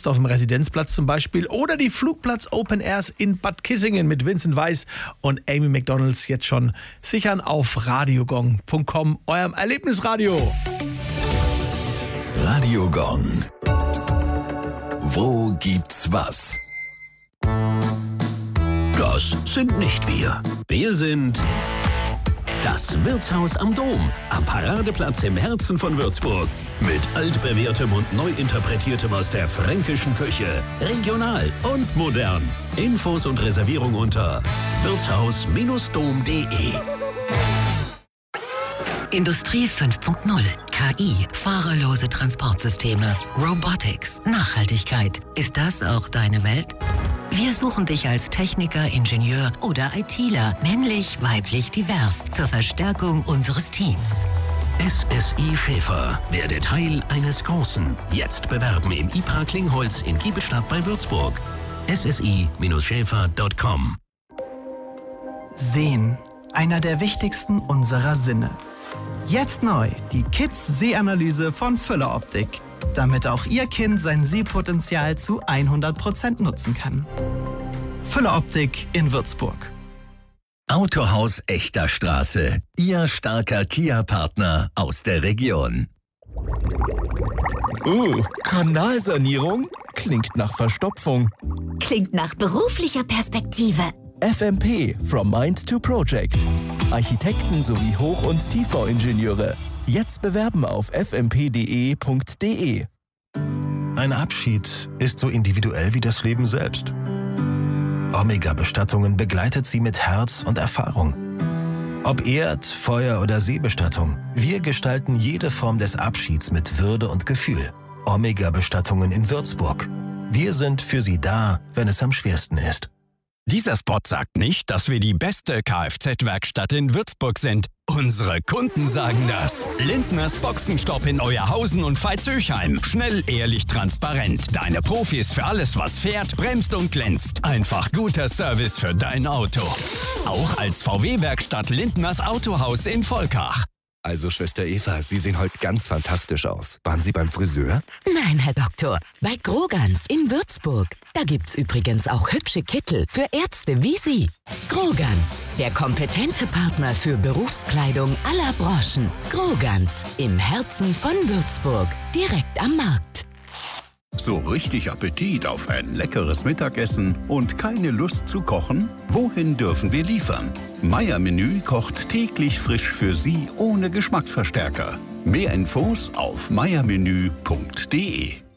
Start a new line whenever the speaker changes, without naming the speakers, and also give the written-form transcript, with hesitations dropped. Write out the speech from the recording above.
Kunst auf dem Residenzplatz zum Beispiel oder die Flugplatz Open Airs in Bad Kissingen mit Vincent Weiss und Amy McDonalds jetzt schon sichern auf radiogong.com, eurem Erlebnisradio.
Radio Gong. Wo gibt's was? Das sind nicht wir. Wir sind das Wirtshaus am Dom, am Paradeplatz im Herzen von Würzburg. Mit altbewährtem und neu interpretiertem aus der fränkischen Küche. Regional und modern. Infos und Reservierung unter wirtshaus-dom.de.
Industrie 5.0, KI, fahrerlose Transportsysteme, Robotics, Nachhaltigkeit. Ist das auch deine Welt? Wir suchen dich als Techniker, Ingenieur oder ITler, männlich, weiblich, divers, zur Verstärkung unseres Teams.
SSI Schäfer. Werde Teil eines Großen. Jetzt bewerben im IPA Klingholz in Giebelstadt bei Würzburg. ssi-schäfer.com.
Sehen. Einer der wichtigsten unserer Sinne. Jetzt neu die Kids-Sehanalyse von Füller Optik, damit auch Ihr Kind sein Sehpotenzial zu 100% nutzen kann. Füller Optik in Würzburg.
Autohaus Echter Straße. Ihr starker Kia-Partner aus der Region.
Kanalsanierung? Klingt nach Verstopfung.
Klingt nach beruflicher Perspektive.
FMP, From Mind to Project. Architekten sowie Hoch- und Tiefbauingenieure. Jetzt bewerben auf fmp.de.de.
Ein Abschied ist so individuell wie das Leben selbst. Omega Bestattungen begleitet Sie mit Herz und Erfahrung. Ob Erd-, Feuer- oder Seebestattung, wir gestalten jede Form des Abschieds mit Würde und Gefühl. Omega Bestattungen in Würzburg. Wir sind für Sie da, wenn es am schwersten ist.
Dieser Spot sagt nicht, dass wir die beste Kfz-Werkstatt in Würzburg sind. Unsere Kunden sagen das. Lindners Boxenstopp in Euerhausen und Veitshöchheim. Schnell, ehrlich, transparent. Deine Profis für alles, was fährt, bremst und glänzt. Einfach guter Service für dein Auto. Auch als VW-Werkstatt Lindners Autohaus in Volkach.
Also, Schwester Eva, Sie sehen heute ganz fantastisch aus. Waren Sie beim Friseur?
Nein, Herr Doktor, bei Grogans in Würzburg. Da gibt's übrigens auch hübsche Kittel für Ärzte wie Sie. Grogans, der kompetente Partner für Berufskleidung aller Branchen. Grogans, im Herzen von Würzburg, direkt am Markt.
So richtig Appetit auf ein leckeres Mittagessen und keine Lust zu kochen? Wohin dürfen wir liefern? Meier Menü kocht täglich frisch für Sie ohne Geschmacksverstärker. Mehr Infos auf meiermenü.de.